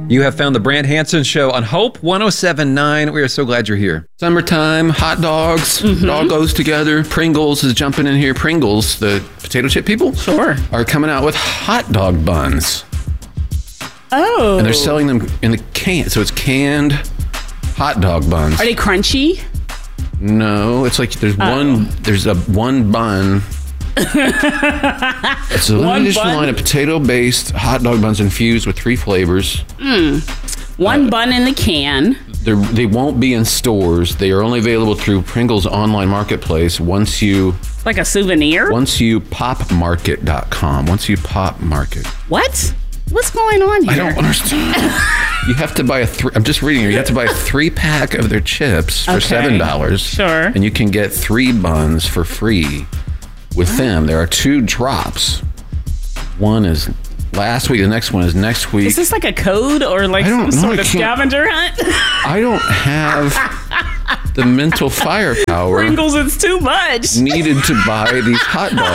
You have found the Brant Hansen Show on Hope 107.9. We are so glad you're here. Summertime, hot dogs, it all goes together. Pringles is jumping in here. Pringles, the potato chip people, are coming out with hot dog buns. Oh. And they're selling them in the can. So it's canned hot dog buns. Are they crunchy? No, it's like there's one bun. It's a limited edition line of potato-based hot dog buns infused with 3 flavors. One bun in the can. They won't be in stores. They are only available through Pringles online marketplace once you... Like a souvenir? Once you popmarket.com. Once you popmarket. What? What's going on here? I don't understand. You have to buy I'm just reading here. You have to buy a 3-pack of their chips for $7. Sure. And you can get 3 buns for free with them. There are 2 drops. One is last week. The next one is next week. Is this like a code or like some sort of scavenger hunt? I don't have the mental firepower. Pringles, it's too much. Needed to buy these hot dog